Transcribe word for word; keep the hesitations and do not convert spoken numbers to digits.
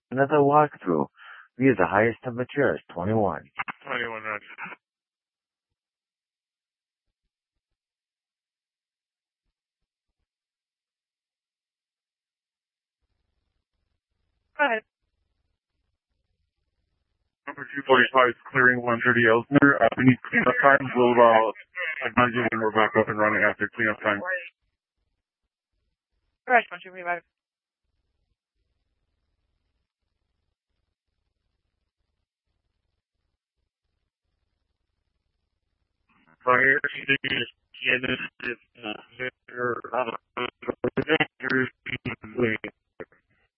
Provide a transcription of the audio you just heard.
Another walkthrough. View the highest temperature is twenty-one. twenty-one, Roger. Go ahead. Number two forty-five is clearing one thirty Elsner. Uh, we need cleanup time. We'll uh, advise you when we're back up and running after cleanup time. Garage one two forty-five. Fire station, uh,